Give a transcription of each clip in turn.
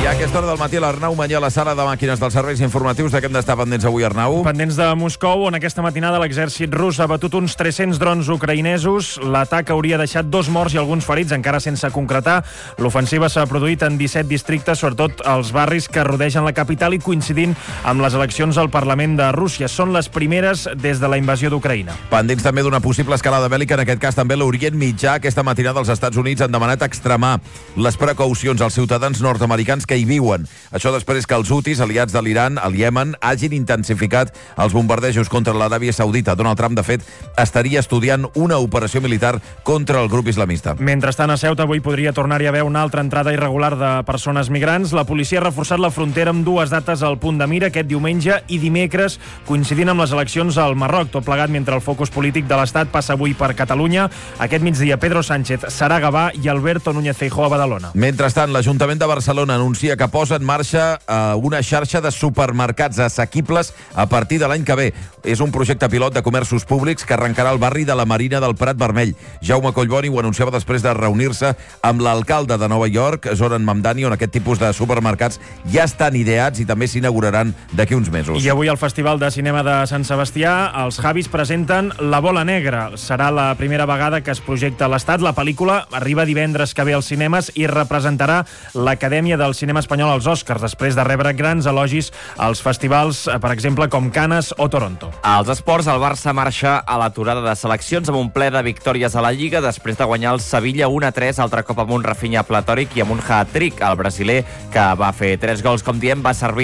a aquesta hora del matí l'Arnau Mañé a la sala de màquines dels serveis informatius. De què hem d'estar pendents avui, Arnau? Pendents de Moscou, on aquesta matinada l'exèrcit rus ha batut uns 300 drons ucraïnesos. L'atac hauria deixat 2 morts i alguns ferits, encara sense concretar. L'ofensiva s'ha produït en 17 districtes, sobretot als barris que rodegen la capital i coincidint amb les eleccions al Parlament de Rússia. Són les primeres des de la invasió d'Ucraïna. Pendents també d'una possible escalada bèl·lica, en aquest cas també l'Orient Mitjà. Aquesta matinada els Estats Units han demanat extremar les precaucions als ciutadans nord-americans que hi viuen. Això després que els hutis, aliats de l'Iran, al Iemen, hagin intensificat els bombardejos contra l'Aràbia Saudita. Donald Trump, de fet, estaria estudiant una operació militar contra el grup islamista. Mentrestant, a Ceuta avui podria tornar-hi a haver una altra entrada irregular de persones migrants. La policia ha reforçat la frontera amb 2 dates al punt de mira, aquest diumenge i dimecres, coincidint amb les eleccions al Marroc. Tot plegat mentre el focus polític de l'Estat passa avui per Catalunya. Aquest migdia, Pedro Sánchez serà a Gavà i Alberto Núñez Feijóo a Badalona. Mentrestant, l'Ajuntament de Barcelona anuncia que posa en marxa una xarxa de supermercats assequibles a partir de l'any que ve. És un projecte pilot de comerços públics que arrencarà al barri de la Marina del Prat Vermell. Jaume Collboni ho anunciava després de reunir-se amb l'alcalde de Nova York, Zoran Mamdani, on aquest tipus de supermercats ja estan ideats i també s'inauguraran d'aquí uns mesos. I avui al Festival de Cinema de Sant Sebastià, els Javis presenten La Bola Negra. Serà la primera vegada que es projecta a l'Estat. La pel·lícula arriba divendres que ve als cinemes i representarà l'Acadèmia del Cinema Espanyol als Oscars, després de rebre grans elogis als festivals, per exemple, com Cannes o Toronto. Als esports, el Barça marxa a l'aturada de seleccions amb un ple de victòries a la Lliga després de guanyar el Sevilla 1-3, altre cop amb un Rafinha platòric i amb un hat-trick. El brasiler, que va fer 3 gols, com diem,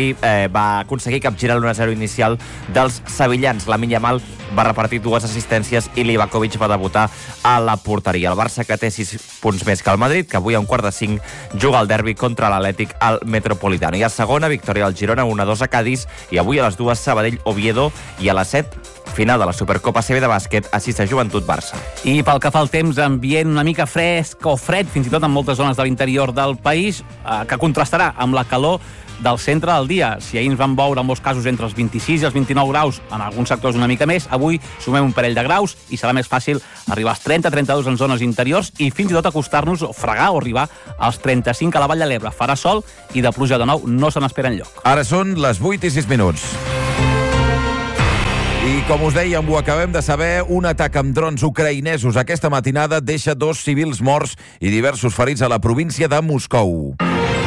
va aconseguir capgirar l'1-0 inicial dels sevillans. Lamine Yamal va repartir 2 assistències i Livakovic va debutar a la porteria. El Barça, que té 6 punts més que el Madrid, que avui a 4:45 juga al derbi contra l'Atlètic al Metropolitano. I a segona, victòria del Girona 1-2 a Cádiz, i avui a les 2 Sabadell-Oviedo, i a les 7 final de la Supercopa CB de bàsquet, Assista Joventut-Barça. I pel que fa al temps, ambient una mica fresc o fred, fins i tot en moltes zones de l'interior del país, que contrastarà amb la calor del centre del dia. Si ahir ens van veure en molts casos entre els 26 i els 29 graus, en alguns sectors una mica més, avui sumem un parell de graus i serà més fàcil arribar als 30-32 en zones interiors i fins i tot acostar-nos o fregar o arribar als 35 a la Vall de l'Ebre. Farà sol i de pluja de nou no se n'espera enlloc. Ara són les 8:06. I com us dèiem, ho acabem de saber, un atac amb drons ucraïnesos aquesta matinada deixa 2 civils morts i diversos ferits a la província de Moscou.